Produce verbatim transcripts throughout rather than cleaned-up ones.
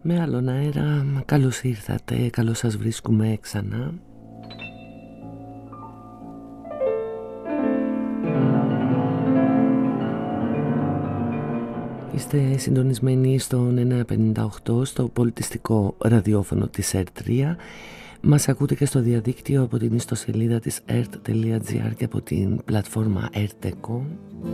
Με άλλον αέρα, καλώς ήρθατε, καλώς σας βρίσκουμε ξανά. Είστε συντονισμένοι στον εννιακόσια πενήντα οκτώ, στο πολιτιστικό ραδιόφωνο της ι αρ τρία. Μας ακούτε και στο διαδίκτυο από την ιστοσελίδα της ερτ τελεία τζι άρ και από την πλατφόρμα Ερτεκό.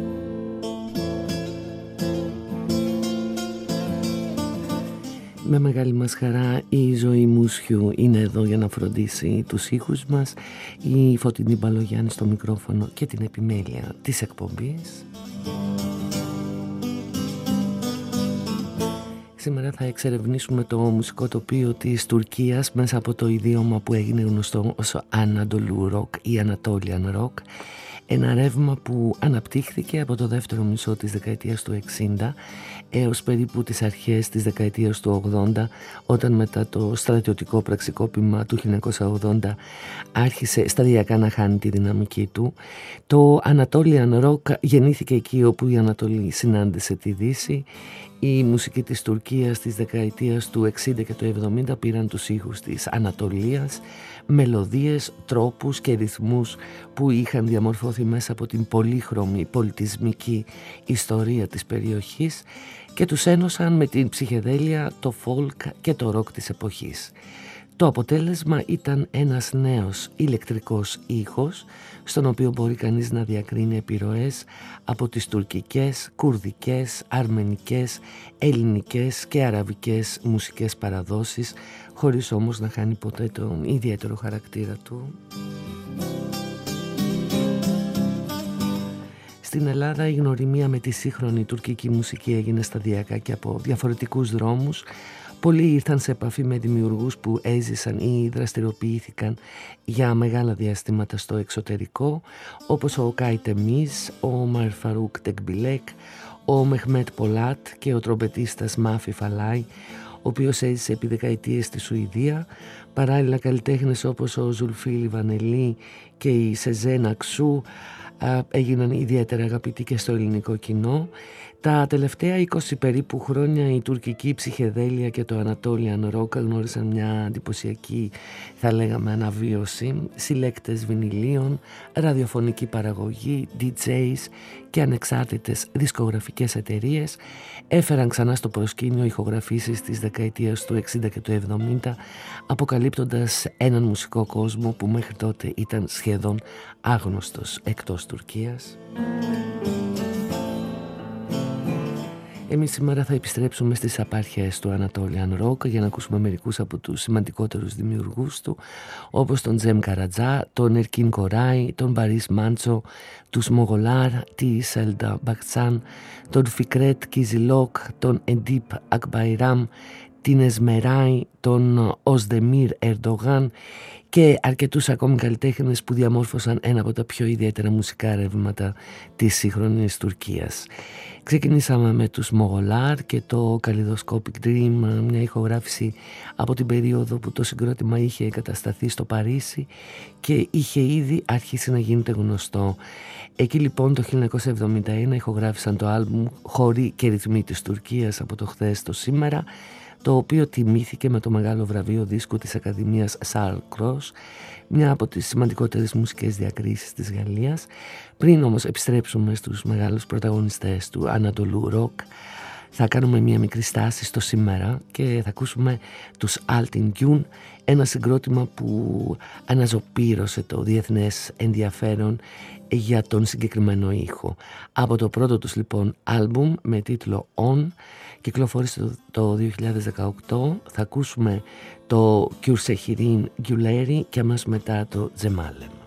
Με μεγάλη μας χαρά η Ζωή Μούσιου είναι εδώ για να φροντίσει τους ήχους μας, η Φωτεινή Μπαλογιάννη στο μικρόφωνο και την επιμέλεια της εκπομπής. Σήμερα θα εξερευνήσουμε το μουσικό τοπίο της Τουρκίας μέσα από το ιδίωμα που έγινε γνωστό ως Anadolu Rock ή Anatolian Rock, ένα ρεύμα που αναπτύχθηκε από το δεύτερο μισό της δεκαετίας του εξήντα έως περίπου τις αρχές της δεκαετίας του ογδόντα, όταν μετά το στρατιωτικό πραξικόπημα του χίλια εννιακόσια ογδόντα άρχισε σταδιακά να χάνει τη δυναμική του. Το Anatolian Rock γεννήθηκε εκεί όπου η Ανατολή συνάντησε τη Δύση. Η μουσική της Τουρκίας της δεκαετίας του εξήντα και του εβδομήντα πήραν τους ήχους της Ανατολίας, μελωδίες, τρόπους και ρυθμούς που είχαν διαμορφωθεί μέσα από την πολύχρωμη πολιτισμική ιστορία της περιοχής και τους ένωσαν με την ψυχεδέλεια, το folk και το rock της εποχής. Το αποτέλεσμα ήταν ένας νέος ηλεκτρικός ήχος, στον οποίο μπορεί κανείς να διακρίνει επιρροές από τις τουρκικές, κουρδικές, αρμενικές, ελληνικές και αραβικές μουσικές παραδόσεις, χωρίς όμως να χάνει ποτέ τον ιδιαίτερο χαρακτήρα του. Στην Ελλάδα η γνωριμία με τη σύγχρονη τουρκική μουσική έγινε σταδιακά και από διαφορετικούς δρόμους. Πολλοί ήρθαν σε επαφή με δημιουργούς που έζησαν ή δραστηριοποιήθηκαν για μεγάλα διαστήματα στο εξωτερικό, όπως ο Κάι Τεμίζ, ο Ομάρ Φαρούκ Τεκμπιλέκ, ο Μεχμέτ Πολάτ και ο τρομπετίστας Μάφι Φαλάι, ο οποίος έζησε επί δεκαετίες στη Σουηδία. Παράλληλα καλλιτέχνες όπως ο Ζουλφίλη Βανελή και η Σεζέν Αξού έγιναν ιδιαίτερα αγαπητοί και στο ελληνικό κοινό. Τα τελευταία είκοσι περίπου χρόνια η τουρκική ψυχεδέλεια και το Anatolian Rock γνώρισαν μια εντυπωσιακή, θα λέγαμε, αναβίωση. Συλλέκτες βινιλίων, ραδιοφωνική παραγωγή, ντι τζέις και ανεξάρτητες δισκογραφικές εταιρείες έφεραν ξανά στο προσκήνιο ηχογραφήσεις της δεκαετίας του εξήντα και του εβδομήντα, αποκαλύπτοντας έναν μουσικό κόσμο που μέχρι τότε ήταν σχεδόν άγνωστος εκτός Τουρκίας. Εμείς σήμερα θα επιστρέψουμε στις απάρχειες του Anatolian Rock για να ακούσουμε μερικούς από τους σημαντικότερους δημιουργούς του, όπως τον Τζέμ Καρατζά, τον Ερκίν Κοράι, τον Μπαρίς Μάντσο, τους Μογολάρ, τη Σέλντα Μπακτσάν, τον Φικρέτ Κιζιλόκ, τον Εντίπ Ακμπαϊράμ, την Εσμεράι, τον Οσδεμίρ Ερντογάν και αρκετούς ακόμη καλλιτέχνες που διαμόρφωσαν ένα από τα πιο ιδιαίτερα μουσικά ρεύματα της σύγχρονης Τουρκίας. Ξεκινήσαμε με τους Μογολάρ και το Kaleidoscopic Dream, μια ηχογράφηση από την περίοδο που το συγκρότημα είχε εγκατασταθεί στο Παρίσι και είχε ήδη αρχίσει να γίνεται γνωστό. Εκεί λοιπόν το χίλια εννιακόσια εβδομήντα ένα ηχογράφησαν το άλμπουμ «Χοροί και ρυθμοί της Τουρκίας από το χθες στο σήμερα», το οποίο τιμήθηκε με το μεγάλο βραβείο δίσκου της Ακαδημίας Charles Cros, μια από τις σημαντικότερες μουσικές διακρίσεις της Γαλλίας. Πριν όμως επιστρέψουμε στους μεγάλους πρωταγωνιστές του Anadolu Rock, θα κάνουμε μια μικρή στάση στο σήμερα και θα ακούσουμε τους Altin Gün, ένα συγκρότημα που αναζωπήρωσε το διεθνές ενδιαφέρον για τον συγκεκριμένο ήχο. Από το πρώτο τους λοιπόν άλμπουμ με τίτλο On, κυκλοφόρησε το δύο χιλιάδες δεκαοκτώ, θα ακούσουμε το Kürsehirin Güleri και αμέσως μετά το Cemalem.